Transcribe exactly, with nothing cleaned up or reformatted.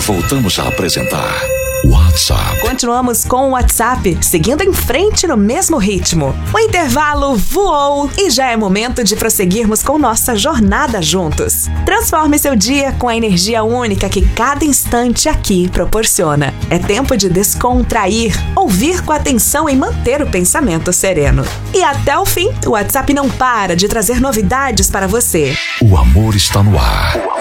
Voltamos a apresentar WhatsApp. Continuamos com o WhatsApp, seguindo em frente no mesmo ritmo. O intervalo voou e já é momento de prosseguirmos com nossa jornada juntos. Transforme seu dia com a energia única que cada instante aqui proporciona. É tempo de descontrair, ouvir com atenção e manter o pensamento sereno. E até o fim, o WhatsApp não para de trazer novidades para você. O amor está no ar.